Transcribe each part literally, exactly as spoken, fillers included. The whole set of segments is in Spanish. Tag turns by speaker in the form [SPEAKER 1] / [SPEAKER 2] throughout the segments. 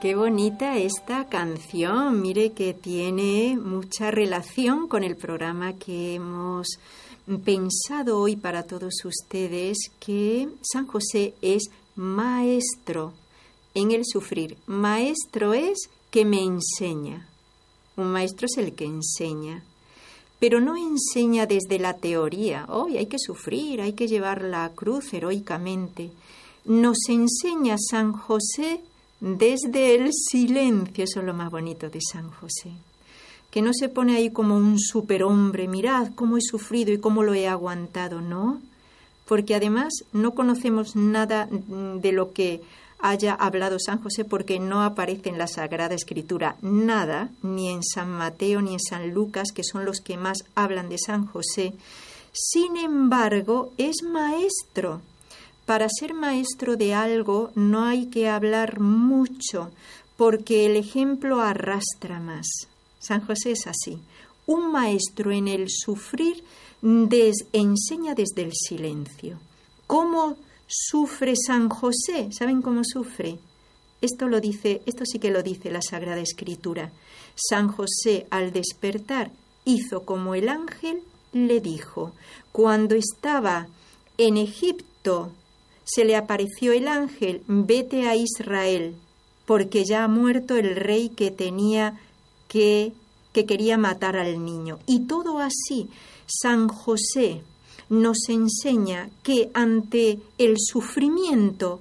[SPEAKER 1] Qué bonita esta canción. Mire que tiene mucha relación con el programa que hemos pensado hoy para todos ustedes, que San José es maestro en el sufrir. Maestro es que me enseña. Un maestro es el que enseña, pero no enseña desde la teoría. Hoy hay que sufrir, hay que llevar la cruz heroicamente. Nos enseña San José desde el silencio. Eso es lo más bonito de San José, que no se pone ahí como un superhombre, mirad cómo he sufrido y cómo lo he aguantado, no, porque además no conocemos nada de lo que haya hablado San José, porque no aparece en la Sagrada Escritura nada, ni en San Mateo ni en San Lucas, que son los que más hablan de San José. Sin embargo, es maestro. Para ser maestro de algo no hay que hablar mucho, porque el ejemplo arrastra más. San José es así. Un maestro en el sufrir des, enseña desde el silencio. ¿Cómo sufre San José? ¿Saben cómo sufre? Esto lo dice, esto sí que lo dice la Sagrada Escritura. San José, al despertar, hizo como el ángel le dijo. Cuando estaba en Egipto, se le apareció el ángel: vete a Israel, porque ya ha muerto el rey que tenía que, que quería matar al niño. Y todo así, San José nos enseña que ante el sufrimiento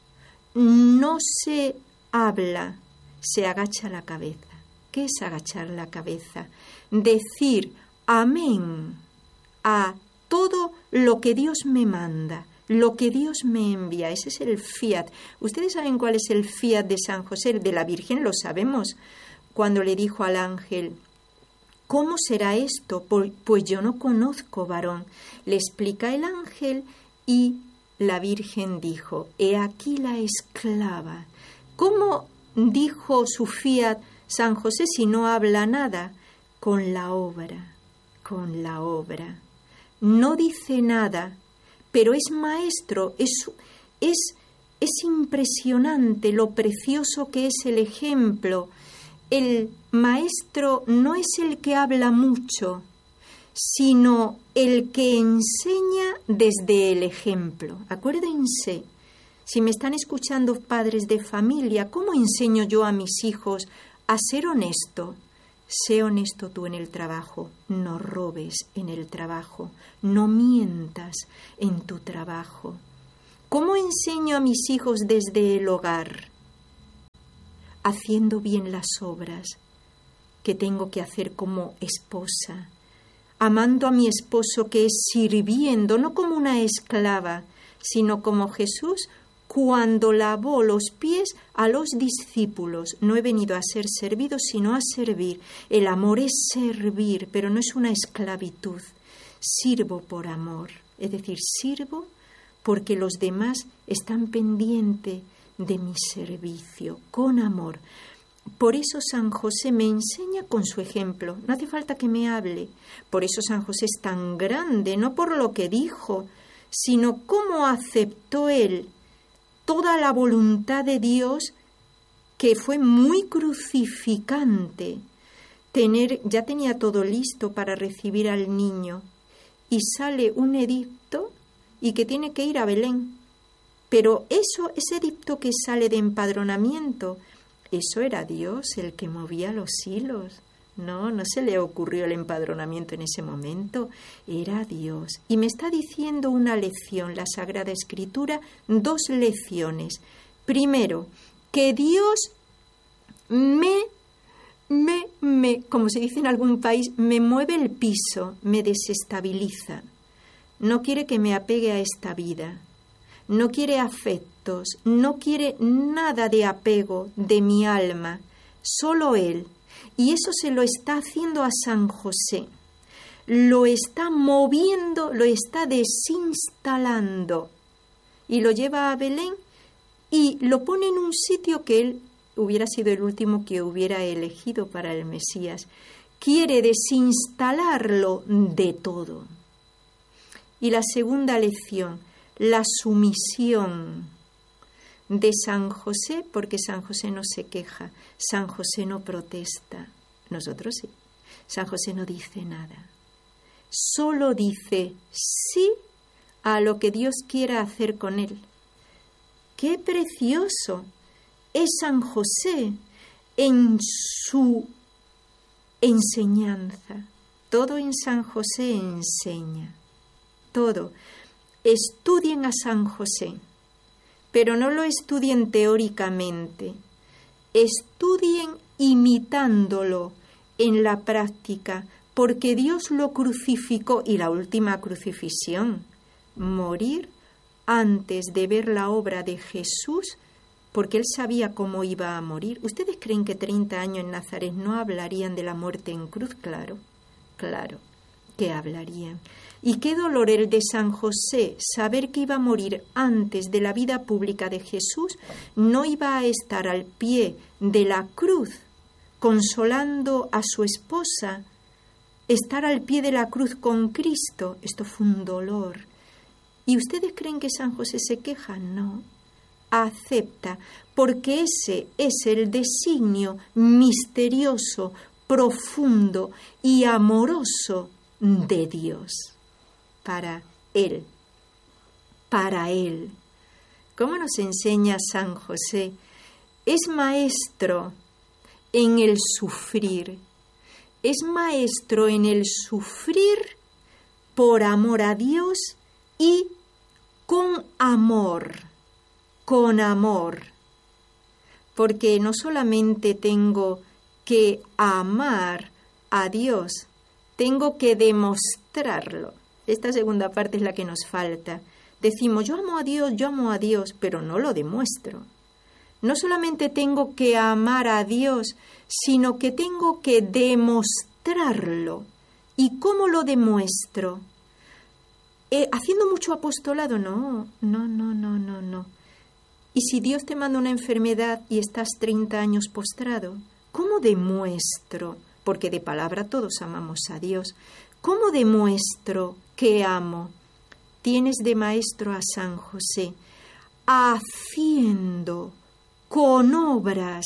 [SPEAKER 1] no se habla, se agacha la cabeza. ¿Qué es agachar la cabeza? Decir amén a todo lo que Dios me manda, lo que Dios me envía. Ese es el fiat. ¿Ustedes saben cuál es el fiat de San José? De la Virgen lo sabemos. Cuando le dijo al ángel: ¿cómo será esto? Pues yo no conozco varón. Le explica el ángel y la Virgen dijo: he aquí la esclava. ¿Cómo dijo su fiat San José si no habla nada? Con la obra, con la obra. No dice nada, pero es maestro. Es, es, es impresionante lo precioso que es el ejemplo. El maestro no es el que habla mucho, sino el que enseña desde el ejemplo. Acuérdense, si me están escuchando padres de familia, ¿cómo enseño yo a mis hijos a ser honesto? Sé honesto tú en el trabajo, no robes en el trabajo, no mientas en tu trabajo. ¿Cómo enseño a mis hijos desde el hogar? Haciendo bien las obras que tengo que hacer como esposa, amando a mi esposo, que es sirviendo, no como una esclava, sino como Jesús cuando lavó los pies a los discípulos. No he venido a ser servido, sino a servir. El amor es servir, pero no es una esclavitud. Sirvo por amor, es decir, sirvo porque los demás están pendientes de mi servicio, con amor. Por eso San José me enseña con su ejemplo. No hace falta que me hable. Por eso San José es tan grande, no por lo que dijo, sino cómo aceptó él toda la voluntad de Dios, que fue muy crucificante. Tener, ya tenía todo listo para recibir al niño, y sale un edicto y que tiene que ir a Belén. Pero eso, ese edicto que sale de empadronamiento, eso era Dios el que movía los hilos. No, no se le ocurrió el empadronamiento en ese momento, era Dios. Y me está diciendo una lección, la Sagrada Escritura, dos lecciones. Primero, que Dios me, me, me, como se dice en algún país, me mueve el piso, me desestabiliza. No quiere que me apegue a esta vida. No quiere afectos, no quiere nada de apego de mi alma, solo Él. Y eso se lo está haciendo a San José. Lo está moviendo, lo está desinstalando. Y lo lleva a Belén y lo pone en un sitio que él hubiera sido el último que hubiera elegido para el Mesías. Quiere desinstalarlo de todo. Y la segunda lección, la sumisión. de San José, porque San José no se queja, San José no protesta. Nosotros sí. San José no dice nada. Solo dice sí a lo que Dios quiera hacer con él. ¡Qué precioso es San José en su enseñanza! Todo en San José enseña. Todo. Estudien a San José, pero no lo estudien teóricamente. Estudien imitándolo en la práctica, porque Dios lo crucificó, y la última crucifixión, morir antes de ver la obra de Jesús, porque él sabía cómo iba a morir. ¿Ustedes creen que treinta años en Nazaret no hablarían de la muerte en cruz? Claro, claro que hablarían. Y qué dolor el de San José, saber que iba a morir antes de la vida pública de Jesús, no iba a estar al pie de la cruz consolando a su esposa, estar al pie de la cruz con Cristo. Esto fue un dolor. ¿Y ustedes creen que San José se queja? No. Acepta, porque ese es el designio misterioso, profundo y amoroso de Dios para él, para él. ¿Cómo nos enseña San José? Es maestro en el sufrir, es maestro en el sufrir por amor a Dios y con amor, con amor, porque no solamente tengo que amar a Dios, tengo que demostrarlo. Esta segunda parte es la que nos falta. Decimos, yo amo a Dios, yo amo a Dios, pero no lo demuestro. No solamente tengo que amar a Dios, sino que tengo que demostrarlo. ¿Y cómo lo demuestro? Eh, ¿Haciendo mucho apostolado? No, no, no, no, no, no. ¿Y si Dios te manda una enfermedad y estás treinta años postrado? ¿Cómo demuestro? Porque de palabra todos amamos a Dios. ¿Cómo demuestro que amo? Tienes de maestro a San José, haciendo con obras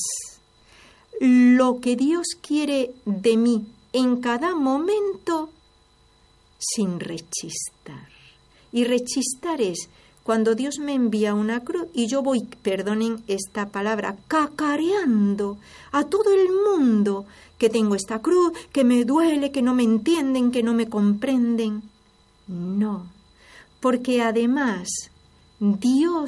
[SPEAKER 1] lo que Dios quiere de mí en cada momento sin rechistar. Y rechistar es cuando Dios me envía una cruz y yo voy, perdonen esta palabra, cacareando a todo el mundo que tengo esta cruz, que me duele, que no me entienden, que no me comprenden. No, porque además Dios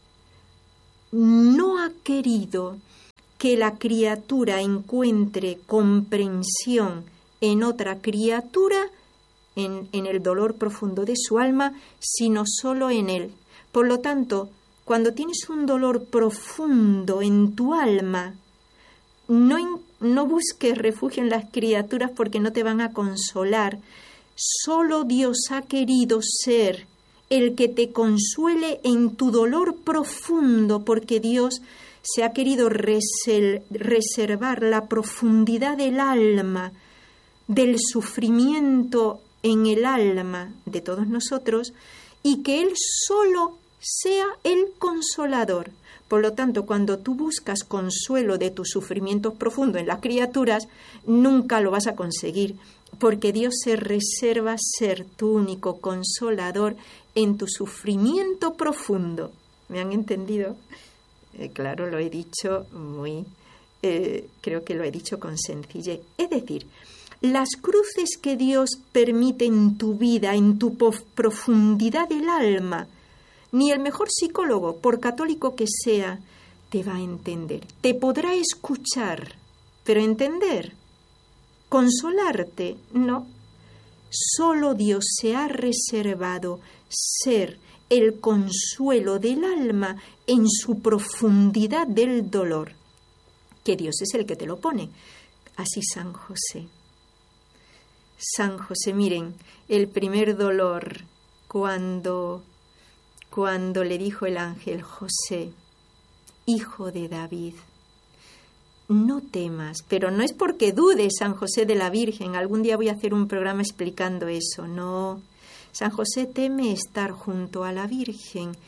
[SPEAKER 1] no ha querido que la criatura encuentre comprensión en otra criatura, en, en el dolor profundo de su alma, sino solo en él. Por lo tanto, cuando tienes un dolor profundo en tu alma, no, no busques refugio en las criaturas porque no te van a consolar. Solo Dios ha querido ser el que te consuele en tu dolor profundo, porque Dios se ha querido reservar la profundidad del alma, del sufrimiento en el alma de todos nosotros, y que Él solo sea el consolador. Por lo tanto, cuando tú buscas consuelo de tus sufrimientos profundos en las criaturas, nunca lo vas a conseguir, porque Dios se reserva ser tu único consolador en tu sufrimiento profundo. ¿Me han entendido? Eh, claro, lo he dicho muy, eh, creo que lo he dicho con sencillez. Es decir, las cruces que Dios permite en tu vida, en tu profundidad del alma, ni el mejor psicólogo, por católico que sea, te va a entender. Te podrá escuchar, pero entender, consolarte, no. Solo Dios se ha reservado ser el consuelo del alma en su profundidad del dolor, que Dios es el que te lo pone. Así San José. San José, miren, el primer dolor cuando, cuando le dijo el ángel: José, hijo de David, no temas, pero no es porque dude San José de la Virgen. Algún día voy a hacer un programa explicando eso. No, San José teme estar junto a la Virgen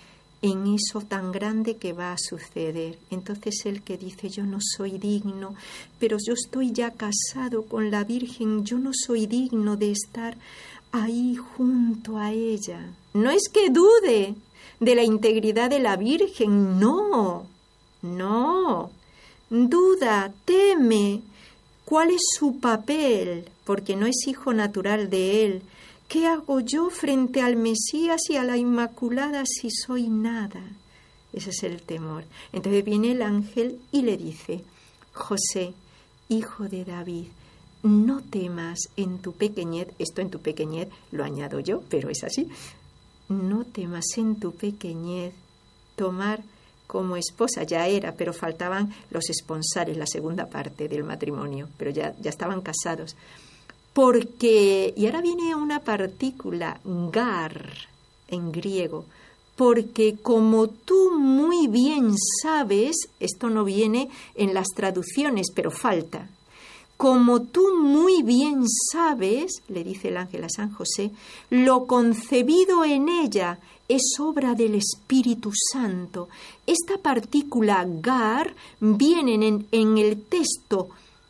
[SPEAKER 1] en eso tan grande que va a suceder. Entonces el que dice, yo no soy digno, pero yo estoy ya casado con la Virgen, yo no soy digno de estar ahí junto a ella. No es que dude de la integridad de la Virgen, no, no. Duda, teme, ¿cuál es su papel? Porque no es hijo natural de él. ¿Qué hago yo frente al Mesías y a la Inmaculada si soy nada? Ese es el temor. Entonces viene el ángel y le dice, José, hijo de David, no temas en tu pequeñez, esto en tu pequeñez lo añado yo, pero es así, no temas en tu pequeñez tomar como esposa, ya era, pero faltaban los esponsales, la segunda parte del matrimonio, pero ya, ya estaban casados. Porque, y ahora viene una partícula, gar, en griego, porque como tú muy bien sabes, esto no viene en las traducciones, pero falta, como tú muy bien sabes, le dice el ángel a San José, lo concebido en ella es obra del Espíritu Santo. Esta partícula gar viene en, en el texto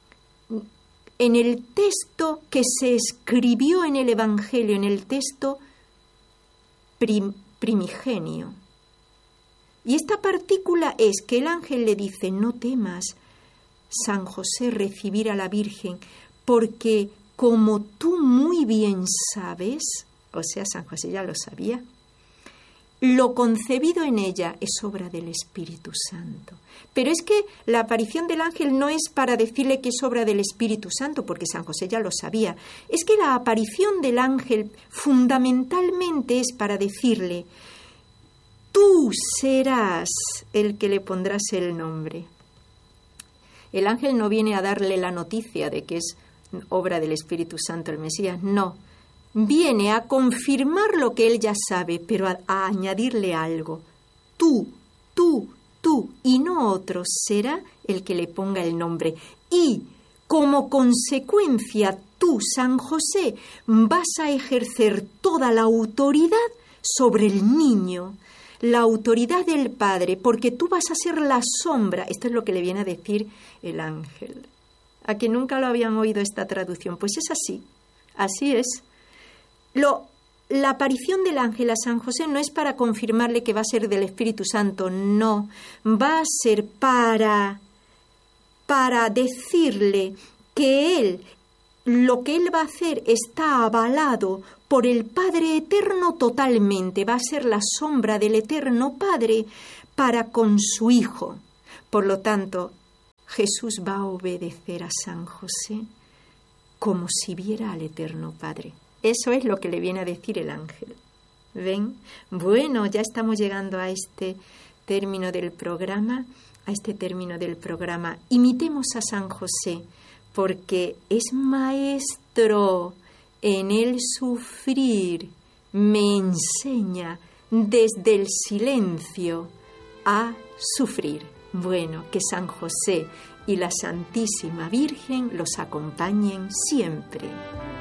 [SPEAKER 1] En el texto que se escribió en el Evangelio, en el texto prim, primigenio. Y esta partícula es que el ángel le dice, no temas, San José, recibir a la Virgen, porque como tú muy bien sabes, o sea, San José ya lo sabía, lo concebido en ella es obra del Espíritu Santo. Pero es que la aparición del ángel no es para decirle que es obra del Espíritu Santo, porque San José ya lo sabía. Es que la aparición del ángel fundamentalmente es para decirle, tú serás el que le pondrás el nombre. El ángel no viene a darle la noticia de que es obra del Espíritu Santo el Mesías, no. Viene a confirmar lo que él ya sabe, pero a, a añadirle algo. Tú, tú, tú, y no otro, será el que le ponga el nombre. Y, como consecuencia, tú, San José, vas a ejercer toda la autoridad sobre el niño, la autoridad del Padre, porque tú vas a ser la sombra. Esto es lo que le viene a decir el ángel. ¿A que nunca lo habían oído esta traducción? Pues es así, así es. Lo, la aparición del ángel a San José no es para confirmarle que va a ser del Espíritu Santo, no. Va a ser para, para decirle que él, lo que él va a hacer está avalado por el Padre Eterno totalmente. Va a ser la sombra del Eterno Padre para con su Hijo. Por lo tanto, Jesús va a obedecer a San José como si viera al Eterno Padre. Eso es lo que le viene a decir el ángel. ¿Ven? Bueno, ya estamos llegando a este término del programa, a este término del programa. Imitemos a San José, porque es maestro en el sufrir. Me enseña desde el silencio a sufrir. Bueno, que San José y la Santísima Virgen los acompañen siempre.